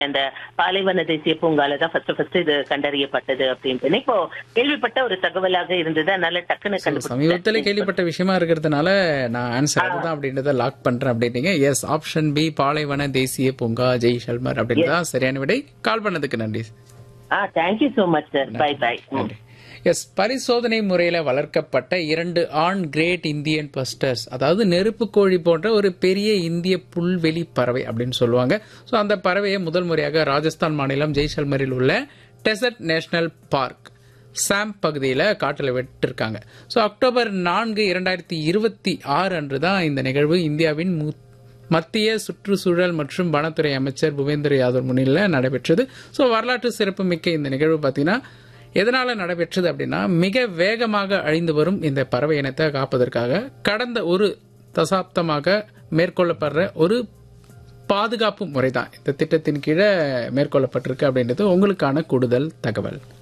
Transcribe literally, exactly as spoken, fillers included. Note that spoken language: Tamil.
அந்த பாலைவன தேசிய பூங்கால தான் ஃபர்ஸ்ட் ஃபர்ஸ்ட் இது கண்டறியப்பட்டது அப்படின்னு இப்போ கேள்விப்பட்ட ஒரு தகவலாக இருந்தது. அதனால டக்குன்னு சமீபத்தில் கேள்விப்பட்ட விஷயமா இருக்கிறதுனால நான் ஆன்சர் அதுதான் அப்படின்றத லாக் பண்றேன் அப்படின்னீங்க. எஸ், ஆப்ஷன் பி பாலைவன தேசிய பூங்கா ஜெய்சல்மர் அப்படின்றதான் சரியான விடை. கால் பண்ணதுக்கு நன்றி. ஆ thank you so much sir. By by. S, பரிசோதனை முறையில வளர்க்கப்பட்ட இரண்டு ஆண் கிரேட் இந்தியன் பஸ்டர்ஸ், அதாவது நெருப்பு கோழி போன்ற ஒரு பெரிய இந்திய புல்வெளி பறவை அப்படின்னு சொல்லுவாங்க. ஸோ அந்த பறவையை முதல் முறையாக ராஜஸ்தான் மாநிலம் ஜெய்சல்மரில் உள்ள டெசர்ட் நேஷனல் பார்க் சாம் பகுதியில் காட்டில் விட்டிருக்காங்க. ஸோ அக்டோபர் நான்கு இரண்டாயிரத்தி இருபத்தி ஆறு அன்று தான் இந்த நிகழ்வு இந்தியாவின் மத்திய சுற்றுச்சூழல் மற்றும் வனத்துறை அமைச்சர் பூபேந்திர யாதவ் முன்னிலையில் நடைபெற்றது. ஸோ வரலாற்று சிறப்பு மிக்க இந்த நிகழ்வு பார்த்தீங்கன்னா எதனால நடைபெற்றது அப்படின்னா, மிக வேகமாக அழிந்து வரும் இந்த பறவை இனத்தை காப்பதற்காக கடந்த ஒரு தசாப்தமாக மேற்கொள்ளப்படுற ஒரு பாதுகாப்பு முறை தான் இந்த திட்டத்தின் கீழே மேற்கொள்ளப்பட்டிருக்கு அப்படின்றது உங்களுக்கான கூடுதல் தகவல்.